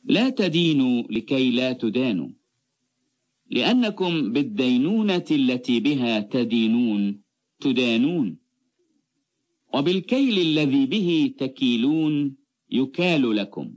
لا تدينوا لكي لا تدانوا، لأنكم بالدينونة التي بها تدينون تدانون، وبالكيل الذي به تكيلون يكال لكم.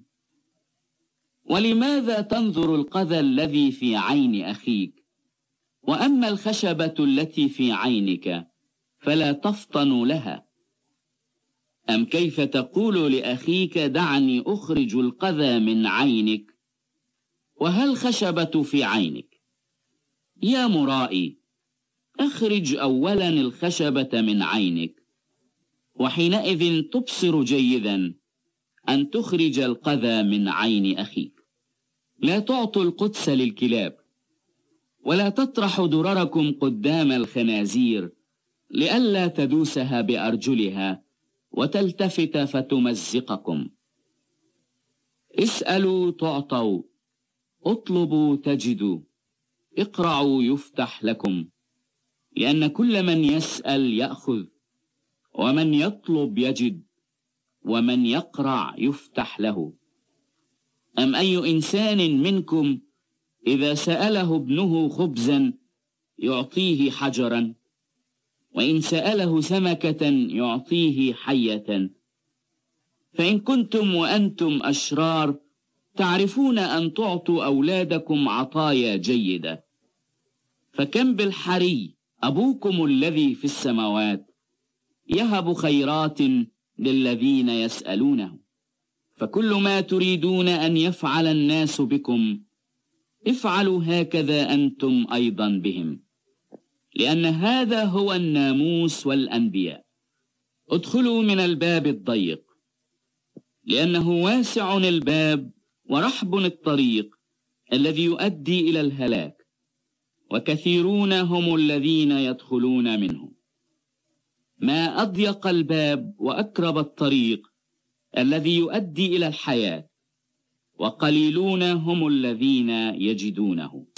ولماذا تنظر القذى الذي في عين أخيك، وأما الخشبة التي في عينك فلا تفطن لها؟ أم كيف تقول لأخيك دعني أخرج القذى من عينك، وهل خشبة في عينك؟ يا مرائي، أخرج أولا الخشبة من عينك، وحينئذ تبصر جيدا أن تخرج القذى من عين أخيك. لا تعطوا القدس للكلاب، ولا تطرحوا درركم قدام الخنازير، لئلا تدوسها بأرجلها وتلتفت فتمزقكم. اسألوا تعطوا، اطلبوا تجدوا، اقرعوا يفتح لكم، لأن كل من يسأل يأخذ، ومن يطلب يجد، ومن يقرع يفتح له. أم أي إنسان منكم إذا سأله ابنه خبزا يعطيه حجرا، وإن سأله سمكة يعطيه حية؟ فإن كنتم وأنتم أشرار تعرفون أن تعطوا أولادكم عطايا جيدة، فكم بالحري أبوكم الذي في السماوات يهب خيرات للذين يسألونه. فكل ما تريدون أن يفعل الناس بكم افعلوا هكذا أنتم أيضا بهم، لأن هذا هو الناموس والأنبياء. ادخلوا من الباب الضيق، لأنه واسع الباب ورحب الطريق الذي يؤدي إلى الهلاك، وكثيرون هم الذين يدخلون منه. ما أضيق الباب وأكرب الطريق الذي يؤدي إلى الحياة، وقليلون هم الذين يجدونه.